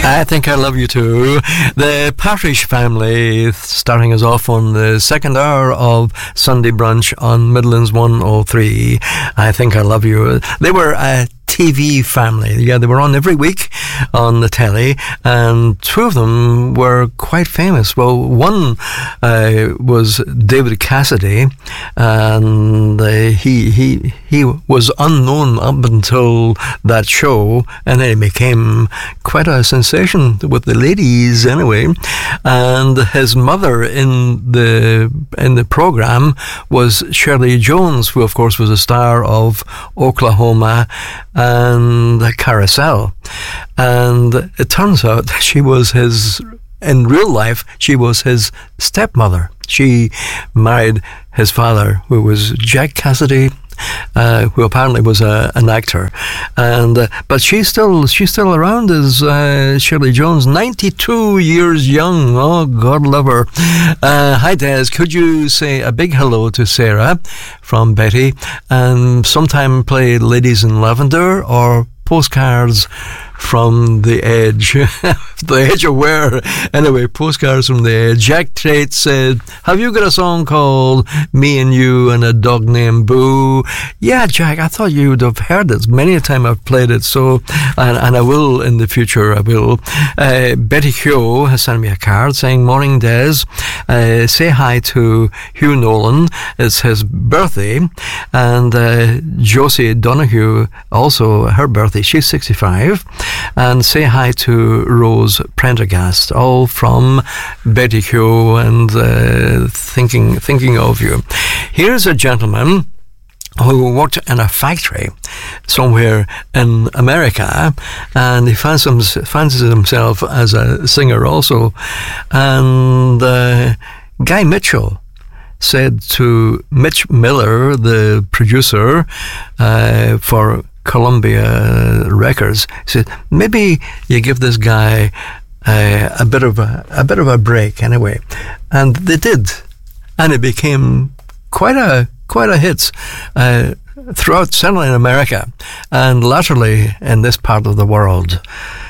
I think I love you too. The Parrish Family starting us off on the second hour of Sunday Brunch on Midlands 103. I think I love you. They were a TV family. Yeah, they were on every week on the telly, and two of them were quite famous. Well, one was David Cassidy, and he was unknown up until that show, and then he became quite a sensation with the ladies anyway. And his mother in the program was Shirley Jones, who of course was a star of Oklahoma and Carousel. And it turns out she was in real life, she was his stepmother. She married his father, who was Jack Cassidy, who apparently was an actor, and but she's still around as Shirley Jones, 92 years young. Oh, God love her. Hi Des, could you say a big hello to Sarah from Betty, and sometime play Ladies in Lavender or Postcards from the Edge. The Edge of where? Anyway, Postcards from the Edge. Jack Tate said, have you got a song called Me and You and a Dog Named Boo? Yeah, Jack, I thought you would have heard it. Many a time I've played it, so, and I will in the future, I will. Betty Hugh has sent me a card saying, morning Des, say hi to Hugh Nolan. It's his birthday. And Josie Donahue, also her birthday, she's 65. And say hi to Rose Prendergast, all from Betty Hugh, and thinking of you. Here's a gentleman who worked in a factory somewhere in America, and he fancies himself as a singer also. And Guy Mitchell said to Mitch Miller, the producer for Columbia Records, he said, maybe you give this guy a bit of a break anyway. And they did, and it became quite a hit throughout, certainly in America, and latterly in this part of the world.